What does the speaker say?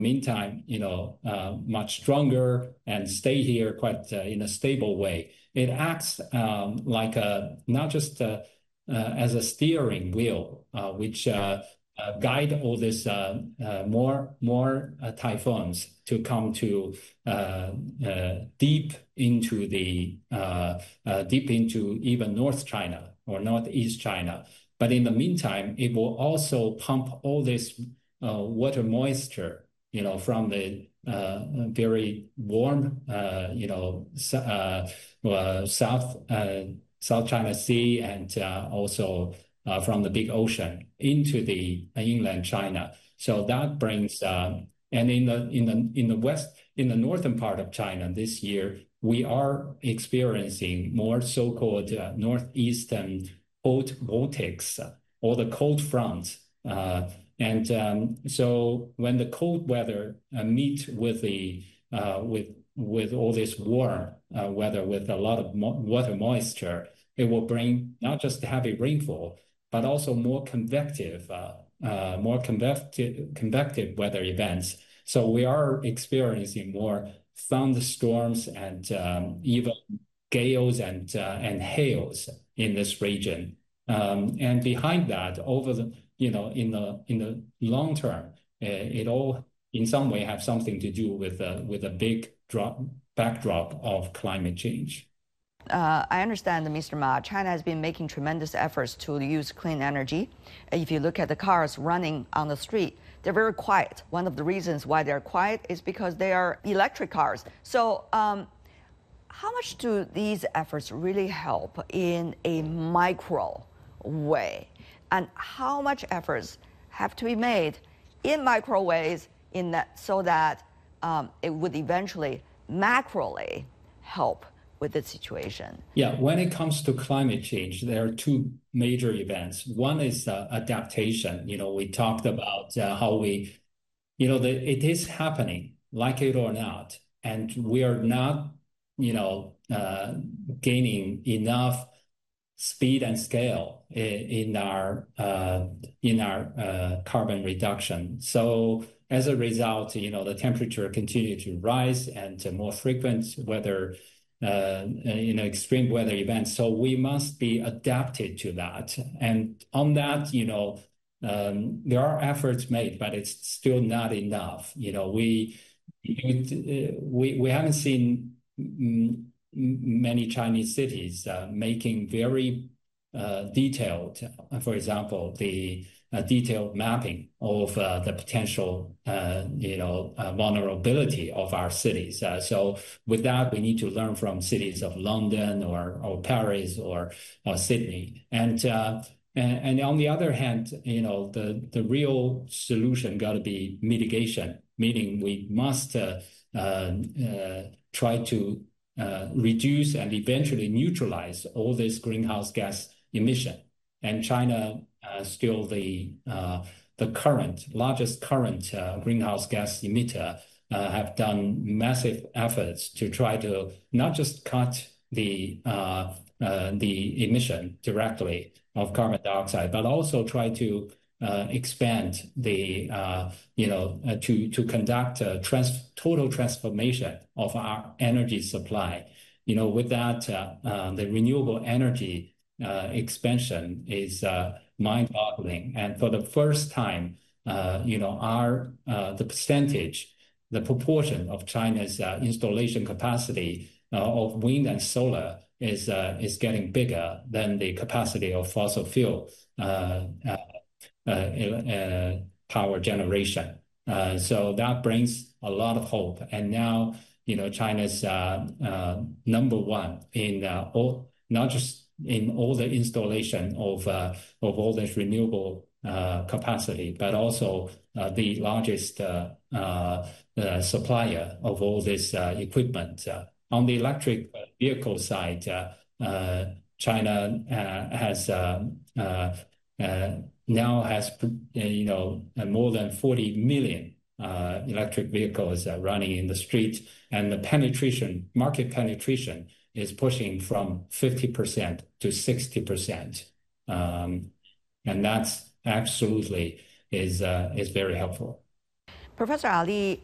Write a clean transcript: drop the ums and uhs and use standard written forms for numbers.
meantime, much stronger and stay here quite in a stable way. It acts like not just as a steering wheel, which guide all this more typhoons to come to deep into even North China or Northeast China. But in the meantime, it will also pump all this water moisture, from the very warm, South China Sea and also from the big ocean into the inland China. So that brings, and in the west, in the northern part of China this year, we are experiencing more so-called northeastern cold vortex or the cold front. So when the cold weather meet with the with all this warm weather with a lot of water moisture, it will bring not just heavy rainfall, but also more convective weather events. So we are experiencing more thunderstorms and even gales and hails in this region. And behind that, over the in the long term, it all in some way have something to do with a big backdrop of climate change. I understand, Mr. Ma, China has been making tremendous efforts to use clean energy. If you look at the cars running on the street, they're very quiet. One of the reasons why they're quiet is because they are electric cars. So how much do these efforts really help in a micro way? And how much efforts have to be made in micro ways so that it would eventually macroly help with the situation? Yeah, when it comes to climate change, there are two major events. One is adaptation. We talked about how it is happening, like it or not, and we are not, gaining enough speed and scale in our carbon reduction. So as a result, the temperature continues to rise and more frequent weather. Extreme weather events. So we must be adapted to that. And on that, there are efforts made, but it's still not enough. We haven't seen many Chinese cities making very detailed, for example, the detailed mapping of the potential, vulnerability of our cities. So with that, we need to learn from cities of London or Paris or Sydney. And on the other hand, the real solution got to be mitigation, meaning we must try to reduce and eventually neutralize all this greenhouse gas emission. And China still the largest current greenhouse gas emitter, have done massive efforts to try to not just cut the emission directly of carbon dioxide, but also try to expand to conduct a total transformation of our energy supply. With that, the renewable energy expansion is mind-boggling. And for the first time, the proportion of China's installation capacity of wind and solar is getting bigger than the capacity of fossil fuel power generation. So that brings a lot of hope. And now, China's number one in not just in all the installation of all this renewable capacity, but also the largest supplier of all this equipment. On the electric vehicle side, China now has more than 40 million electric vehicles running in the street, and the market penetration is pushing from 50% to 60%, and that's absolutely is very helpful. Professor Ali,